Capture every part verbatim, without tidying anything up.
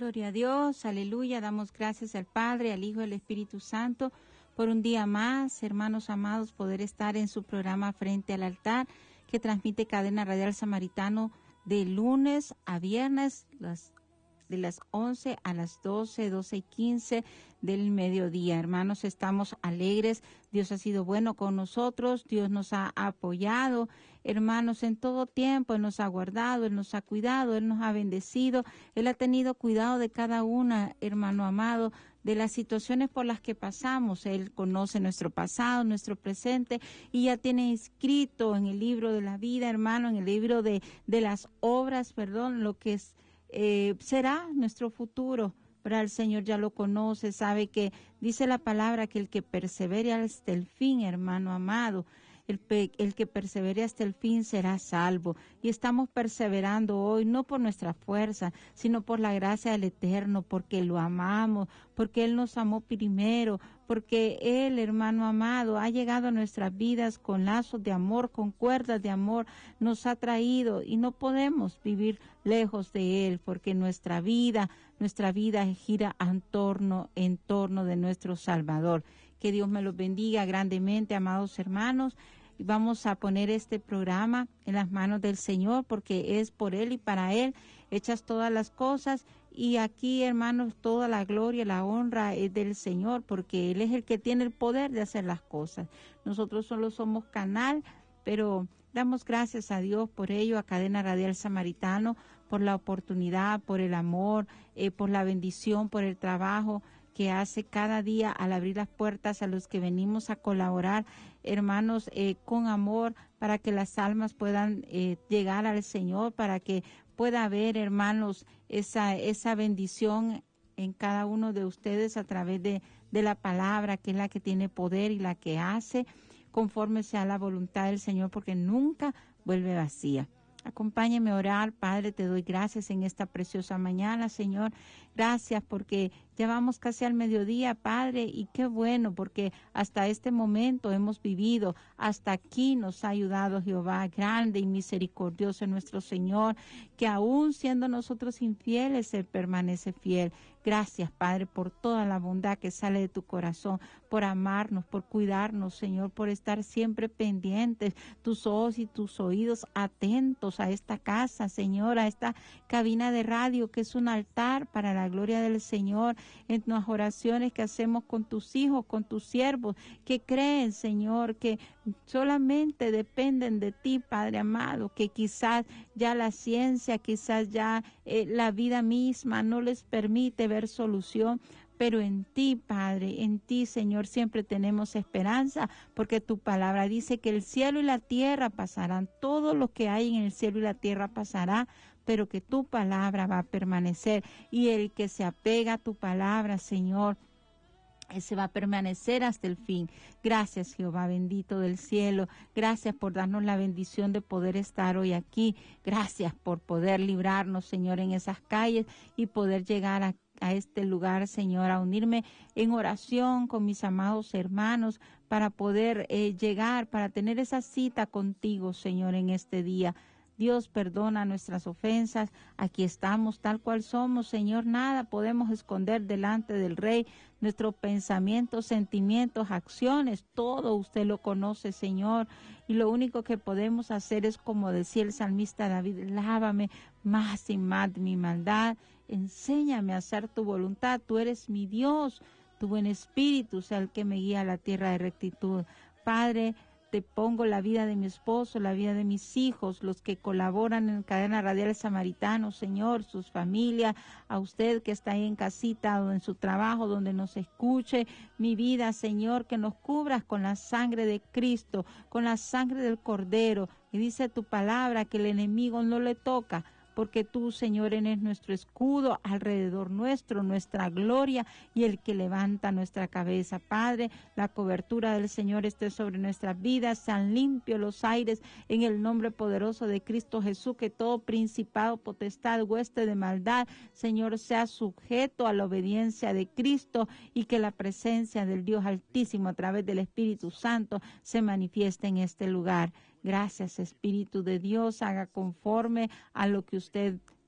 Gloria a Dios, aleluya, damos gracias al Padre, al Hijo y al Espíritu Santo por un día más, hermanos amados, poder estar en su programa Frente al Altar, que transmite Cadena Radial Samaritano de lunes a viernes, las de las once a las doce, doce y quince del mediodía. Hermanos, estamos alegres. Dios ha sido bueno con nosotros. Dios nos ha apoyado. Hermanos, en todo tiempo Él nos ha guardado, Él nos ha cuidado, Él nos ha bendecido. Él ha tenido cuidado de cada una, hermano amado, de las situaciones por las que pasamos. Él conoce nuestro pasado, nuestro presente, y ya tiene inscrito en el libro de la vida, hermano, en el libro de, de las obras, perdón, lo que es Eh, será nuestro futuro, pero el Señor ya lo conoce, sabe que dice la palabra que el que persevere hasta el fin, hermano amado, el, pe- el que persevere hasta el fin será salvo. Y estamos perseverando hoy, no por nuestra fuerza, sino por la gracia del Eterno, porque lo amamos, porque Él nos amó primero, porque Él, hermano amado, ha llegado a nuestras vidas con lazos de amor, con cuerdas de amor, nos ha traído y no podemos vivir lejos de Él, porque nuestra vida, nuestra vida gira en torno, en torno de nuestro Salvador. Que Dios me los bendiga grandemente, amados hermanos. Y vamos a poner este programa en las manos del Señor, porque es por Él y para Él hechas todas las cosas. Y aquí, hermanos, toda la gloria, la honra es del Señor, porque Él es el que tiene el poder de hacer las cosas. Nosotros solo somos canal, pero damos gracias a Dios por ello, a Cadena Radial Samaritano, por la oportunidad, por el amor, eh, por la bendición, por el trabajo que hace cada día al abrir las puertas a los que venimos a colaborar, hermanos, eh, con amor, para que las almas puedan eh, llegar al Señor, para que pueda haber, hermanos, esa, esa bendición en cada uno de ustedes a través de, de la palabra, que es la que tiene poder y la que hace conforme sea la voluntad del Señor, porque nunca vuelve vacía. Acompáñeme a orar. Padre, te doy gracias en esta preciosa mañana, Señor. Gracias porque ya vamos casi al mediodía, Padre, y qué bueno, porque hasta este momento hemos vivido, hasta aquí nos ha ayudado Jehová, grande y misericordioso nuestro Señor, que aún siendo nosotros infieles, Él permanece fiel. Gracias, Padre, por toda la bondad que sale de tu corazón, por amarnos, por cuidarnos, Señor, por estar siempre pendientes, tus ojos y tus oídos atentos a esta casa, Señor, a esta cabina de radio que es un altar para la gloria del Señor, en las oraciones que hacemos con tus hijos, con tus siervos, que creen, Señor, que solamente dependen de ti, Padre amado, que quizás ya la ciencia, quizás ya eh, la vida misma no les permite ver solución, pero en ti, Padre, en ti, Señor, siempre tenemos esperanza, porque tu palabra dice que el cielo y la tierra pasarán, todo lo que hay en el cielo y la tierra pasará, pero que tu palabra va a permanecer, y el que se apega a tu palabra, Señor, ese va a permanecer hasta el fin. Gracias, Jehová bendito del cielo. Gracias por darnos la bendición de poder estar hoy aquí. Gracias por poder librarnos, Señor, en esas calles y poder llegar a, a este lugar, Señor, a unirme en oración con mis amados hermanos para poder eh, llegar, para tener esa cita contigo, Señor, en este día. Dios, perdona nuestras ofensas. Aquí estamos tal cual somos, Señor. Nada podemos esconder delante del Rey. Nuestros pensamientos, sentimientos, acciones, todo usted lo conoce, Señor. Y lo único que podemos hacer es, como decía el salmista David, lávame más y más de mi maldad. Enséñame a hacer tu voluntad. Tú eres mi Dios. Tu buen espíritu sea el que me guía a la tierra de rectitud. Padre, te pongo la vida de mi esposo, la vida de mis hijos, los que colaboran en Cadena Radial Samaritano, Señor, sus familias, a usted que está ahí en casita o en su trabajo, donde nos escuche, mi vida, Señor, que nos cubras con la sangre de Cristo, con la sangre del Cordero. Y dice tu palabra que el enemigo no le toca, porque tú, Señor, eres nuestro escudo alrededor nuestro, nuestra gloria y el que levanta nuestra cabeza. Padre, la cobertura del Señor esté sobre nuestras vidas, sean limpios los aires en el nombre poderoso de Cristo Jesús, que todo principado, potestad, hueste de maldad, Señor, sea sujeto a la obediencia de Cristo y que la presencia del Dios Altísimo a través del Espíritu Santo se manifieste en este lugar. Gracias, Espíritu de Dios, haga conforme a lo que usted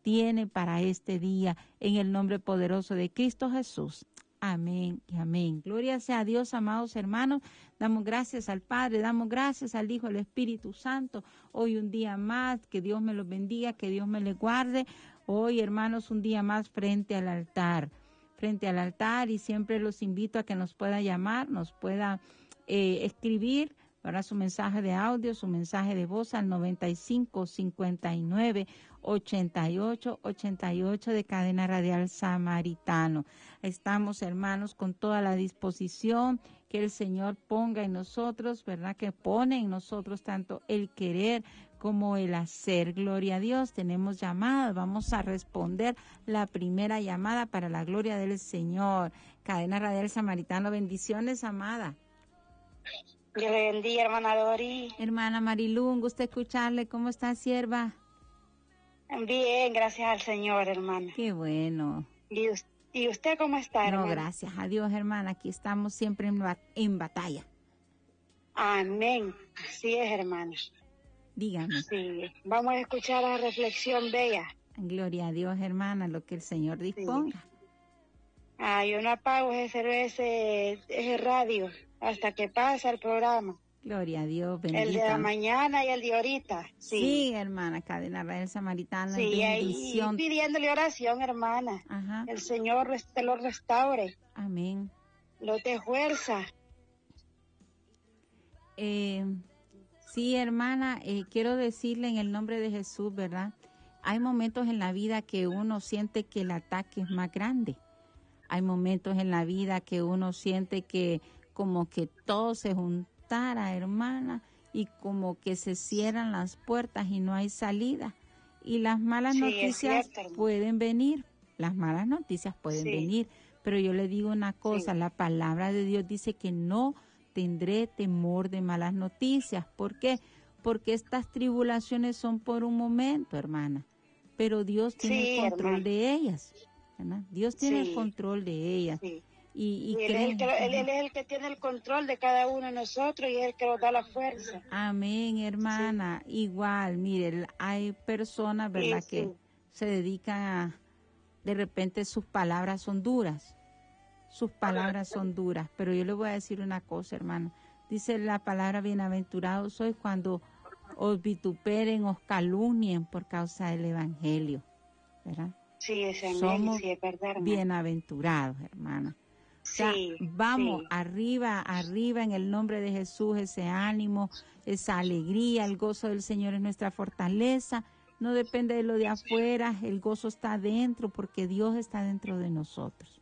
tiene para este día, en el nombre poderoso de Cristo Jesús. Amén y amén. Gloria sea a Dios, amados hermanos. Damos gracias al Padre, damos gracias al Hijo, al Espíritu Santo. Hoy un día más, que Dios me los bendiga, que Dios me les guarde. Hoy, hermanos, un día más frente al altar, frente al altar, y siempre los invito a que nos pueda llamar, nos pueda eh, escribir para su mensaje de audio, su mensaje de voz al noventa y cinco, cincuenta y nueve, ochenta y ocho, ochenta y ocho de Cadena Radial Samaritano. Estamos, hermanos, con toda la disposición que el Señor ponga en nosotros, ¿verdad? Que pone en nosotros tanto el querer como el hacer. Gloria a Dios. Tenemos llamadas. Vamos a responder la primera llamada para la gloria del Señor. Cadena Radial Samaritano, bendiciones, amada. Dios le bendiga, hermana Dori. Hermana Marilu, un gusto escucharle. ¿Cómo está, sierva? Bien, gracias al Señor, hermana. Qué bueno. ¿Y, y usted cómo está, hermana? No, gracias a Dios, hermana. Aquí estamos siempre en, en batalla. Amén. Así es, hermana. Dígame. Sí, vamos a escuchar la reflexión bella. Gloria a Dios, hermana, lo que el Señor disponga. Sí. Ah, yo no apago ese, ese, ese radio hasta que pasa el programa. Gloria a Dios, bendita. El de la mañana y el de ahorita. Sí, sí, hermana, Cadena Radial Samaritana. Sí, bendición. Y pidiéndole oración, hermana. Ajá. El Señor te lo restaure. Amén. Lo te fuerza. Eh, sí, hermana, eh, quiero decirle en el nombre de Jesús, ¿verdad? Hay momentos en la vida que uno siente que el ataque es más grande. Hay momentos en la vida que uno siente que como que todo se juntara, hermana, y como que se cierran las puertas y no hay salida. Y las malas sí, noticias cierto, pueden venir, las malas noticias pueden sí. venir, pero yo le digo una cosa, sí. La palabra de Dios dice que no tendré temor de malas noticias. ¿Por qué? Porque estas tribulaciones son por un momento, hermana, pero Dios tiene sí, el control hermana. de ellas, ¿verdad? Dios tiene sí. el control de ellas. Sí. Y, y y él, es el que, él, él es el que tiene el control de cada uno de nosotros y es el que nos da la fuerza. Amén, hermana. Sí. Igual, mire, hay personas, ¿verdad?, sí, que sí. se dedican a, de repente sus palabras son duras, sus palabras son duras, pero yo le voy a decir una cosa, hermana. Dice la palabra, bienaventurados sois cuando os vituperen, os calumnien por causa del evangelio, ¿verdad? Sí, es amén, Somos sí, es verdad, hermana. Bienaventurados, hermana. O sea, sí, vamos sí. arriba, arriba en el nombre de Jesús, ese ánimo, esa alegría, el gozo del Señor es nuestra fortaleza. No depende de lo de afuera, el gozo está dentro porque Dios está dentro de nosotros.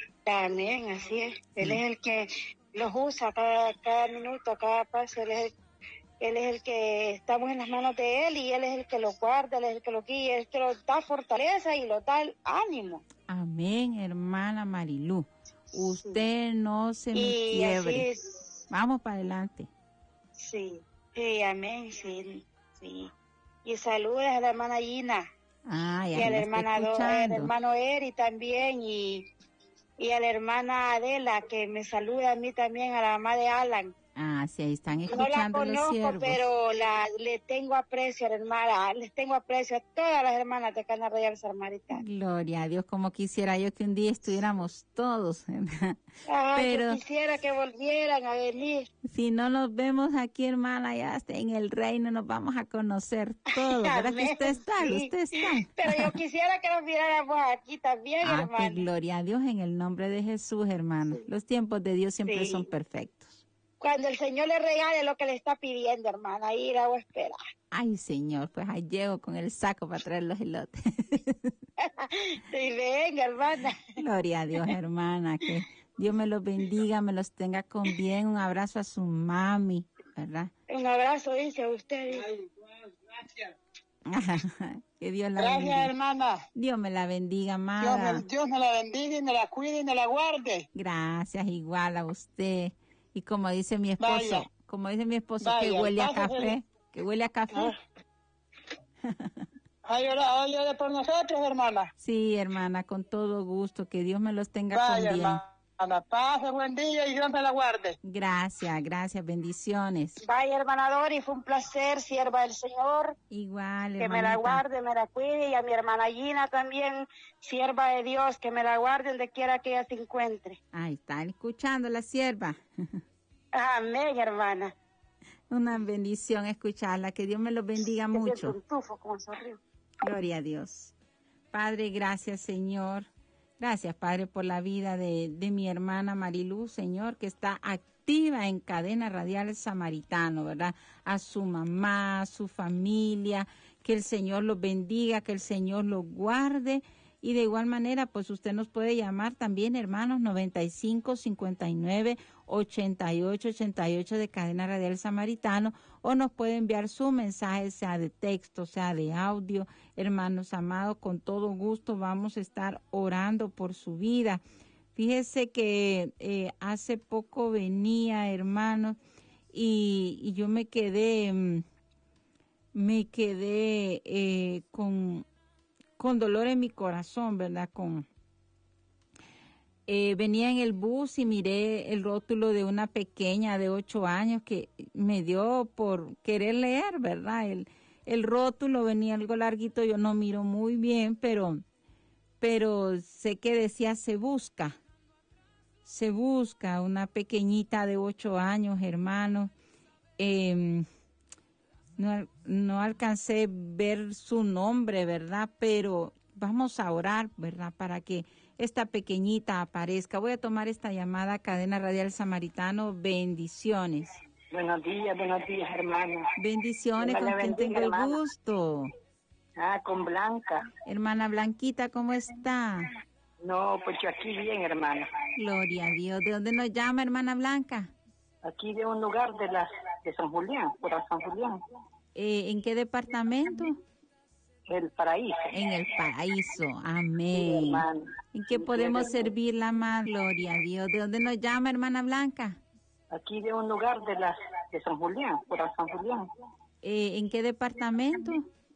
Amén, así es. Sí. Él es el que los usa cada, cada minuto, cada paso. Él es, el, él es el que estamos en las manos de Él y Él es el que lo guarda, Él es el que lo guía, Él es el que lo da fortaleza y lo da el ánimo. Amén, hermana Marilu. Usted sí. no se me y quiebre. Es... Vamos para adelante. Sí, sí, amén, sí, sí. Y saludos a la hermana Gina. Ah, ya y a la hermana Do, al hermano Eri también y, y a la hermana Adela que me saluda a mí también, a la mamá de Alan. Ah, sí, ahí están escuchando no la los conozco, pero la, le tengo aprecio a la hermana, les tengo aprecio a todas las hermanas de Cadena Radial Samaritano. Gloria a Dios, como quisiera yo que un día estuviéramos todos. Ah, pero yo quisiera que volvieran a venir. Si no nos vemos aquí, hermana, ya en el reino nos vamos a conocer todos. ¿Verdad que usted está? Sí. Usted está. Pero yo quisiera que nos miráramos aquí también, ah, hermana. Que gloria a Dios en el nombre de Jesús, hermana. Sí. Los tiempos de Dios siempre sí. son perfectos. Cuando el Señor le regale lo que le está pidiendo, hermana, ahí la voy a esperar. Ay, Señor, pues ahí llego con el saco para traer los elotes. Sí, venga, hermana. Gloria a Dios, hermana, que Dios me los bendiga, me los tenga con bien. Un abrazo a su mami, ¿verdad? Un abrazo, dice usted. Ay, gracias. Que Dios la Gracias, bendiga. hermana. Dios me la bendiga, amada. Dios me, Dios me la bendiga y me la cuide y me la guarde. Gracias, igual a usted. Y como dice mi esposo, Vaya. como dice mi esposo, Vaya, que huele a pásese. café, que huele a café. Ah. Ay, ora, ay, ora por nosotros, hermana. Sí, hermana, con todo gusto, que Dios me los tenga Vaya, con bien. hermana. A la paz, buen día y Dios me la guarde. Gracias, gracias, bendiciones. Vaya, hermana Dori, fue un placer, sierva del Señor. Igual, Que hermanita. me la guarde, me la cuide, y a mi hermana Gina también, sierva de Dios, que me la guarde donde quiera que ella se encuentre. Ahí están escuchando la sierva. Amén, hermana. Una bendición escucharla, que Dios me los bendiga mucho. Un tufo, como sonrío. Gloria a Dios. Padre, gracias, Señor. Gracias, Padre, por la vida de, de mi hermana Mariluz, Señor, que está activa en Cadena Radial Samaritano, ¿verdad? A su mamá, a su familia, que el Señor los bendiga, que el Señor los guarde. Y de igual manera, pues usted nos puede llamar también, hermanos, noventa y cinco, cincuenta y nueve, ochenta y ocho, ochenta y ocho de Cadena Radial Samaritano, o nos puede enviar su mensaje, sea de texto, sea de audio. Hermanos amados, con todo gusto vamos a estar orando por su vida. Fíjese que eh, hace poco venía, hermanos, y, y yo me quedé, me quedé eh, con... con dolor en mi corazón, ¿verdad? Con eh, venía en el bus y miré el rótulo de una pequeña de ocho años que me dio por querer leer, ¿verdad? El, el rótulo venía algo larguito, yo no miro muy bien, pero, pero sé que decía se busca, se busca una pequeñita de ocho años, hermano. Eh, No, no alcancé ver su nombre, ¿verdad? Pero vamos a orar, ¿verdad? Para que esta pequeñita aparezca. Voy a tomar esta llamada, Cadena Radial Samaritano. Bendiciones. Buenos días, buenos días, hermana. Bendiciones, ¿con quien tengo el gusto? Ah, con Blanca. Hermana Blanquita, ¿cómo está? No, pues yo aquí bien, hermana. Gloria a Dios. ¿De dónde nos llama, hermana Blanca? Aquí de un lugar de las de San Julián, por San Julián. Eh, ¿En qué departamento? El Paraíso. En el Paraíso, amén. Sí, hermana. ¿En qué podemos servirla más? Gloria a Dios. ¿De dónde nos llama, hermana Blanca? Aquí de un lugar de las de San Julián, por San Julián. Eh, ¿En qué departamento?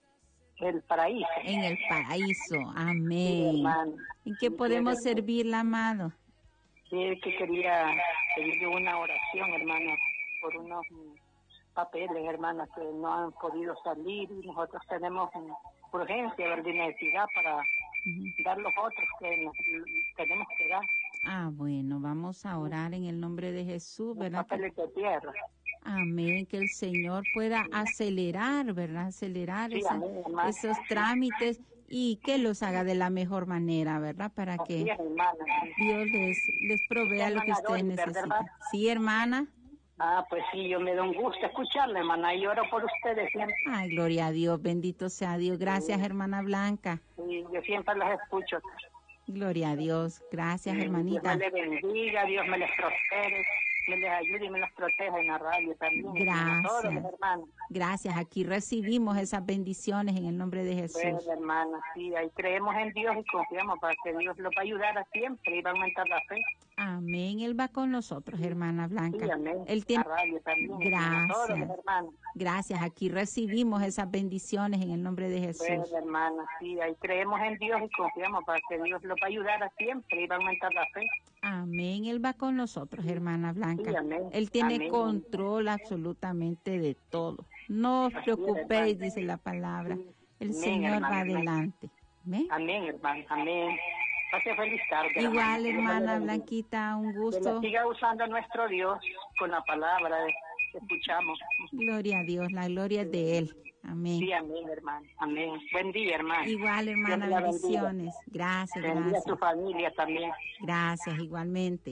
El Paraíso. En el Paraíso, amén. Sí, hermana. ¿En qué podemos servirla, amado? Sí, que quería pedirle una oración, hermana, por unos papeles, hermana, que no han podido salir, y nosotros tenemos urgencia, ¿verdad? Y necesidad para uh-huh. dar los otros que nos tenemos que dar. Ah, bueno, vamos a orar en el nombre de Jesús, ¿verdad? Papeles de tierra. Amén, que el Señor pueda acelerar, ¿verdad? Acelerar sí, esa, amén, esos trámites y que los haga de la mejor manera, ¿verdad? Para Así que es, hermana. Dios les, les provea lo que ustedes necesitan. Sí, hermana. Ah, pues sí, yo me da un gusto escucharla, hermana, y oro por ustedes siempre. Ay, gloria a Dios, bendito sea Dios. Gracias, sí. hermana Blanca. Sí, yo siempre las escucho. Gloria a Dios. Gracias, sí, hermanita. Dios me les bendiga, Dios me les prospere, me les ayude y me los proteja en la radio también. Gracias. Todos los hermanos. Gracias, aquí recibimos esas bendiciones en el nombre de Jesús. Bueno, hermana, sí, ahí creemos en Dios y confiamos para que Dios lo va a ayudar a siempre y va a aumentar la fe. Amén, Él va con nosotros, hermana Blanca. Sí, amén. Él tiene... La radio también. Gracias. Todos los hermanos. Gracias, aquí recibimos esas bendiciones en el nombre de Jesús. Bueno, hermana, sí, ahí creemos en Dios y confiamos para que Dios lo va a ayudar a siempre y va a aumentar la fe. Amén, Él va con nosotros, hermana Blanca. Sí, amén. Él tiene amén. control absolutamente de todo. No os preocupéis, es, dice la palabra. El amén, Señor hermana, va adelante. Amén, amén hermano, amén. Pase feliz tarde. Igual, hermana, hermana Blanquita, un gusto. Que siga usando nuestro Dios con la palabra que escuchamos. Gloria a Dios, la gloria es de Él. Amén. Sí, amén, hermano. Amén. Buen día, hermano. Igual, hermana, bendiciones. Gracias, bendiga gracias. a tu familia también. Gracias, igualmente.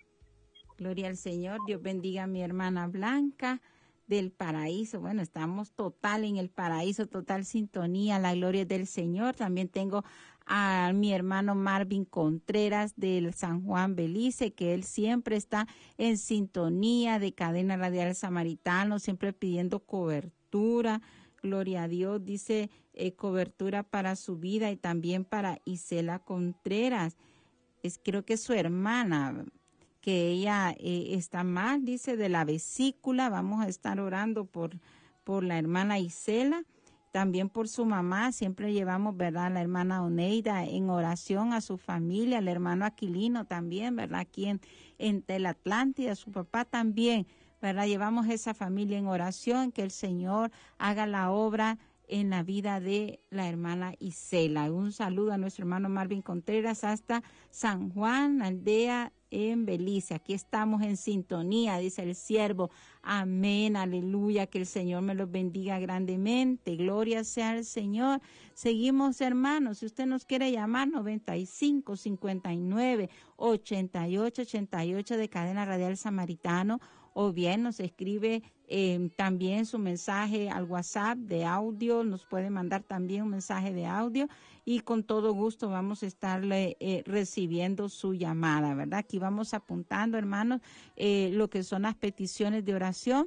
Gloria al Señor. Dios bendiga a mi hermana Blanca del Paraíso. Bueno, estamos total en el Paraíso, total sintonía. La gloria es del Señor. También tengo a mi hermano Marvin Contreras del San Juan Belice, que él siempre está en sintonía de Cadena Radial Samaritano, siempre pidiendo cobertura. Gloria a Dios, dice eh, cobertura para su vida y también para Isela Contreras. Es, creo que es su hermana, que ella eh, está mal, dice, de la vesícula. Vamos a estar orando por, por la hermana Isela. también por su mamá, siempre llevamos, ¿verdad?, la hermana Oneida en oración, a su familia, el hermano Aquilino también, ¿verdad?, aquí en, en Telatlántida, su papá también, ¿verdad?, llevamos esa familia en oración, que el Señor haga la obra en la vida de la hermana Isela. Un saludo a nuestro hermano Marvin Contreras hasta San Juan, aldea en Belice. Aquí estamos en sintonía, dice el siervo. Amén, aleluya, que el Señor me los bendiga grandemente. Gloria sea al Señor. Seguimos, hermanos. Si usted nos quiere llamar, noventa y cinco, cincuenta y nueve, ochenta y ocho, ochenta y ocho de Cadena Radial Samaritano, o bien nos escribe eh, también su mensaje al WhatsApp de audio, nos puede mandar también un mensaje de audio y con todo gusto vamos a estarle eh, recibiendo su llamada, ¿verdad? Aquí vamos apuntando, hermanos, eh, lo que son las peticiones de oración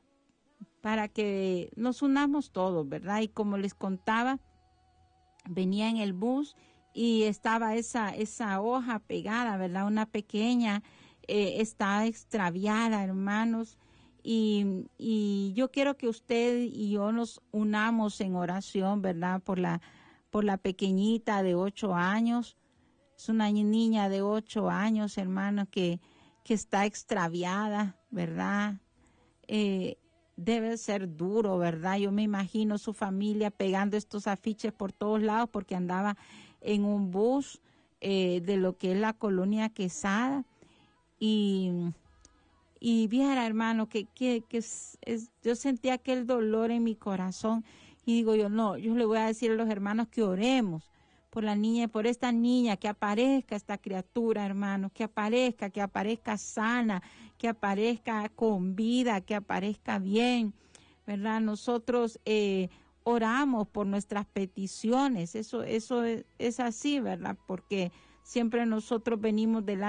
para que nos unamos todos, ¿verdad? Y como les contaba, venía en el bus y estaba esa, esa hoja pegada, ¿verdad? Una pequeña, eh, está extraviada, hermanos. Y, y yo quiero que usted y yo nos unamos en oración, ¿verdad? Por la, por la pequeñita de ocho años. Es una niña de ocho años, hermano, que, que está extraviada, ¿verdad? Eh, debe ser duro, ¿verdad? Yo me imagino su familia pegando estos afiches por todos lados porque andaba en un bus eh, de lo que es la colonia Quesada. Y... Y viera, hermano, que, que, que es, es, yo sentía aquel dolor en mi corazón. Y digo yo, no, yo le voy a decir a los hermanos que oremos por la niña, por esta niña, que aparezca esta criatura, hermano, que aparezca, que aparezca sana, que aparezca con vida, que aparezca bien, ¿verdad? Nosotros eh, oramos por nuestras peticiones, eso, eso es, es así, ¿verdad? Porque siempre nosotros venimos delante